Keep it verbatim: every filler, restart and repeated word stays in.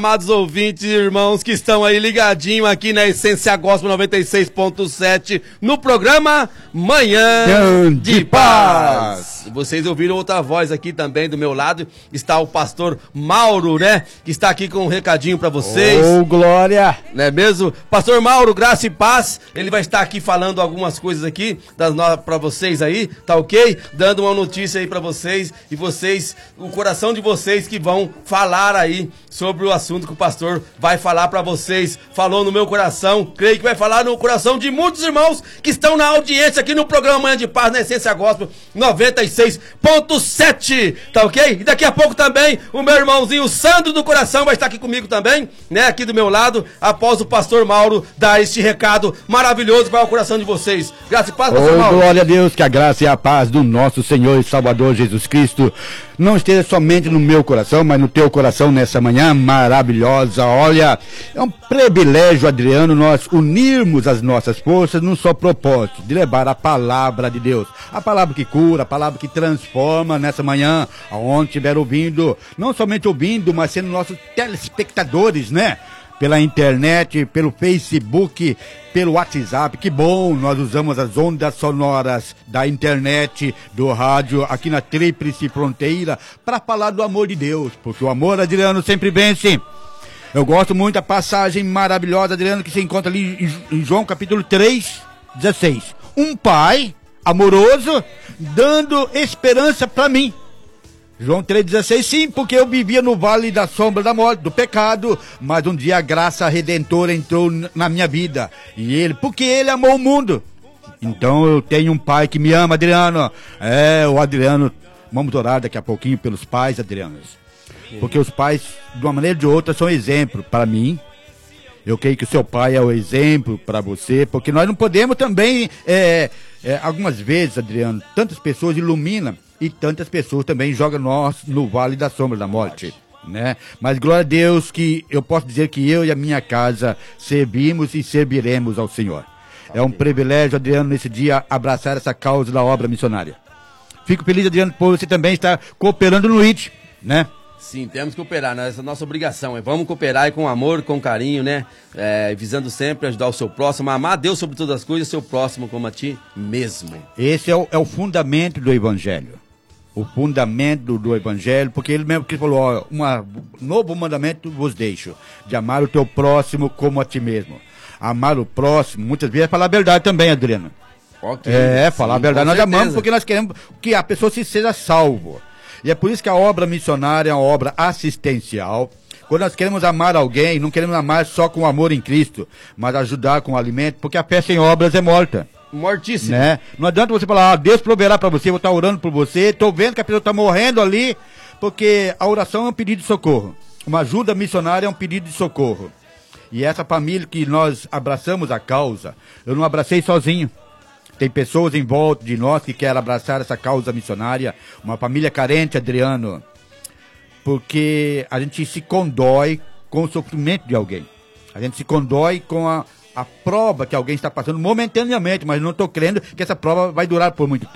Amados ouvintes e irmãos que estão aí ligadinho aqui na Essência Gospel noventa e seis ponto sete no programa Manhã de Paz. Vocês ouviram outra voz aqui também do meu lado, está o pastor Mauro, né? Que está aqui com um recadinho para vocês. Ô, glória! Não é mesmo? Pastor Mauro, graça e paz, ele vai estar aqui falando algumas coisas aqui para vocês aí, tá ok? Dando uma notícia aí para vocês e vocês, o coração de vocês que vão falar aí sobre o assunto que o pastor vai falar pra vocês. Falou no meu coração, creio que vai falar no coração de muitos irmãos que estão na audiência aqui no programa Manhã de Paz, na Essência Gospel noventa e seis ponto sete, tá ok? E daqui a pouco também o meu irmãozinho Sandro do Coração vai estar aqui comigo também, né, aqui do meu lado, após o pastor Mauro dar este recado maravilhoso para o coração de vocês. Graça e paz, pastor Ô, Mauro. glória a Deus, que a graça e a paz do nosso Senhor e Salvador Jesus Cristo não esteja somente no meu coração, mas no teu coração nessa manhã maravilhosa. Olha, é um privilégio, Adriano, nós unirmos as nossas forças num só propósito, de levar a palavra de Deus, a palavra que cura, a palavra que transforma nessa manhã, aonde estiver ouvindo, não somente ouvindo, mas sendo nossos telespectadores, né? Pela internet, pelo Facebook, pelo WhatsApp. Que bom, nós usamos as ondas sonoras da internet, do rádio, aqui na Tríplice Fronteira, para falar do amor de Deus, porque o amor, Adriano, sempre vence. Eu gosto muito da passagem maravilhosa, Adriano, que se encontra ali em João capítulo três, dezesseis. Um pai amoroso dando esperança para mim. João três, dezesseis, sim, porque eu vivia no vale da sombra da morte, do pecado, mas um dia a graça redentora entrou na minha vida, e ele, porque ele amou o mundo. Então eu tenho um pai que me ama, Adriano. É, o Adriano, vamos orar daqui a pouquinho pelos pais, Adriano, porque os pais, de uma maneira ou de outra, são exemplo para mim. Eu creio que o seu pai é o exemplo para você, porque nós não podemos também, é, é, algumas vezes, Adriano, tantas pessoas iluminam, e tantas pessoas também jogam nós no vale da sombra da morte, né? Mas glória a Deus que eu posso dizer que eu e a minha casa servimos e serviremos ao Senhor. É um privilégio, Adriano, nesse dia, abraçar essa causa da obra missionária. Fico feliz, Adriano, por você também estar cooperando no I T, né? Sim, temos que cooperar, né? Essa é a nossa obrigação. É, vamos cooperar aí com amor, com carinho, né? É, visando sempre ajudar o seu próximo, amar a Deus sobre todas as coisas, seu próximo como a ti mesmo. Esse é o, é o fundamento do Evangelho. O fundamento do, do Evangelho, porque ele mesmo que falou, ó, uma, novo mandamento vos deixo, de amar o teu próximo como a ti mesmo. Amar o próximo, muitas vezes é falar a verdade também, Adriano. Okay, é, falar sim, a verdade. Nós certeza. amamos porque nós queremos que a pessoa se seja salvo. E é por isso que a obra missionária é uma obra assistencial. Quando nós queremos amar alguém, não queremos amar só com amor em Cristo, mas ajudar com o alimento, porque a fé sem obras é morta. Mortíssimo. Né? Não adianta você falar, ah, Deus proverá para você, eu vou estar orando por você, estou vendo que a pessoa está morrendo ali, porque a oração é um pedido de socorro. Uma ajuda missionária é um pedido de socorro. E essa família que nós abraçamos a causa, eu não abracei sozinho. Tem pessoas em volta de nós que querem abraçar essa causa missionária, uma família carente, Adriano, porque a gente se condói com o sofrimento de alguém. A gente se condói com a a prova que alguém está passando momentaneamente, mas não estou crendo que essa prova vai durar por muito tempo.